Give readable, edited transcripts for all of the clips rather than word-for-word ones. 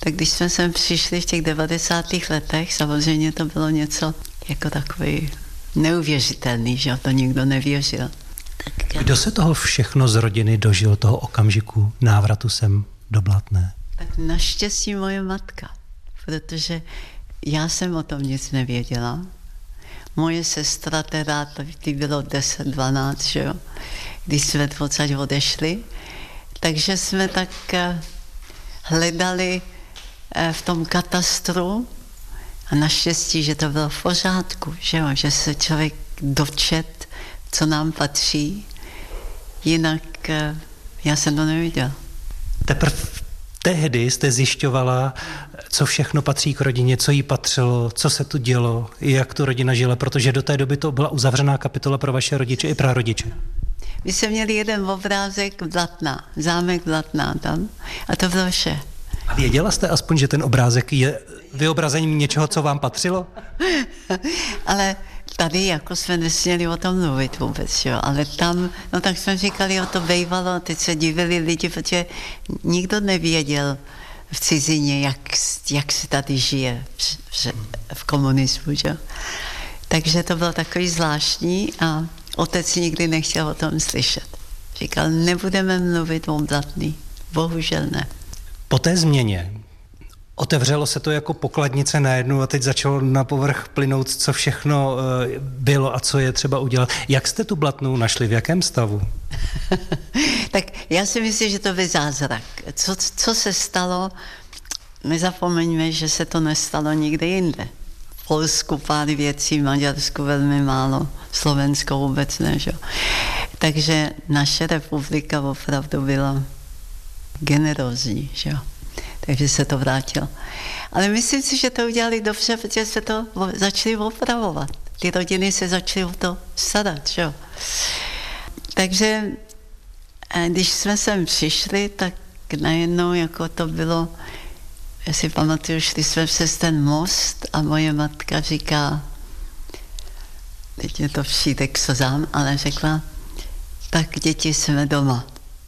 tak když jsme sem přišli v těch 90. letech, samozřejmě to bylo něco jako takový neuvěřitelný, že to nikdo nevěřil. Kdo se toho všechno z rodiny dožil, toho okamžiku návratu sem do Blatné? Tak naštěstí moje matka, protože já jsem o tom nic nevěděla. Moje sestra teda, ty bylo 10-12, že jo, když jsme odsaď odešli. Takže jsme tak hledali v tom katastru a naštěstí, že to bylo v pořádku, že jo, že se člověk dočet, co nám patří. Jinak já jsem to neviděla. Teprve tehdy jste zjišťovala, co všechno patří k rodině, co jí patřilo, co se tu dělo, jak tu rodina žila, protože do té doby to byla uzavřená kapitola pro vaše rodiče i prarodiče. My jsme měli jeden obrázek Blatná, zámek Blatná tam a to bylo vše. A věděla jste aspoň, že ten obrázek je vyobrazením něčeho, co vám patřilo? Ale tady jako jsme nesměli o tom mluvit vůbec, jo, ale tam, no tak jsme říkali, o to bejvalo, teď se divili lidi, protože nikdo nevěděl v cizině, jak se tady žije v komunismu, jo. Takže to bylo takový zvláštní a otec nikdy nechtěl o tom slyšet. Říkal, nebudeme mluvit o Blatný, bohužel ne. Po té změně otevřelo se to jako pokladnice najednou a teď začalo na povrch plynout, co všechno bylo a co je třeba udělat. Jak jste tu Blatnou našli, v jakém stavu? Tak já si myslím, že to byl zázrak. Co se stalo, nezapomeňme, že se to nestalo nikde jinde. V Polsku pár věcí, v Maďarsku velmi málo, Slovensko vůbec ne. Že? Takže naše republika opravdu byla generózní. Že? Takže se to vrátilo. Ale myslím si, že to udělali dobře, protože se to začali opravovat. Ty rodiny se začaly o to starat. Že? Takže když jsme sem přišli, tak najednou jako to bylo, já si pamatuju, šli jsme přes ten most a moje matka říká, teď mě to přijde k slzám, ale řekla, tak děti jsme doma.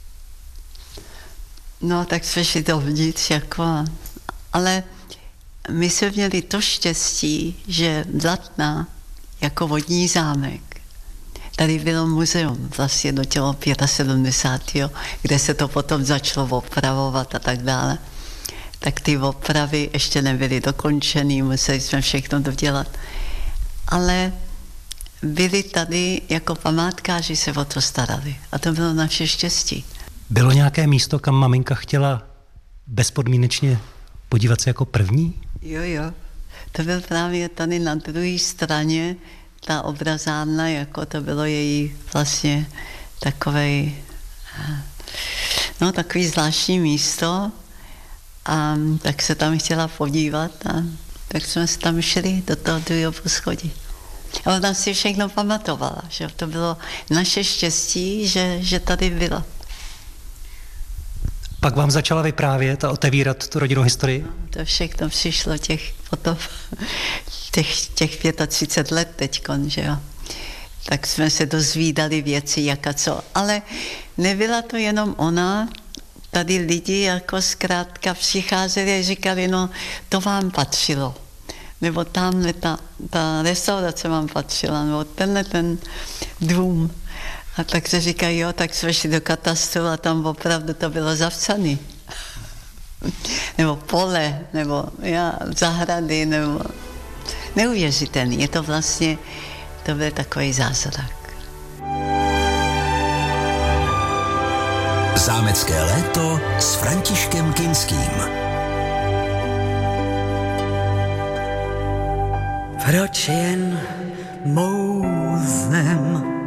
No, tak jsme šli dovnitř, jako, ale my jsme měli to štěstí, že Blatná jako vodní zámek, tady bylo muzeum vlastně do tělo 75, kde se to potom začalo opravovat a tak dále. Tak ty opravy ještě nebyly dokončený, museli jsme všechno dodělat. Ale byli tady jako památkáři, se o to starali. A to bylo naše štěstí. Bylo nějaké místo, kam maminka chtěla bezpodmínečně podívat se jako první? Jo. To byl právě tady na druhé straně ta obrazárna, jako to bylo její vlastně takový zvláštní místo. A tak se tam chtěla podívat a tak jsme se tam šli do toho druhého poschodí. A ona si všechno pamatovala, že to bylo naše štěstí, že tady byla. Pak vám začala vyprávět a otevírat tu rodinnou historii? No, to všechno přišlo těch 35 let teďkon, že jo. Tak jsme se dozvídali věci, jak a co. Ale nebyla to jenom ona, tady lidi jako zkrátka přicházeli a říkali, no to vám patřilo. Nebo tamhle ta restaurace vám patřila, nebo tenhle ten dům. A tak se říkají, jo, tak jsme šli do katastru a tam opravdu to bylo zapsané. Nebo pole, nebo zahrady, nebo neuvěřitelný. Je to vlastně, to byl takový zázrak. Zámecké léto s Františkem Kinským. Proč jen mou zem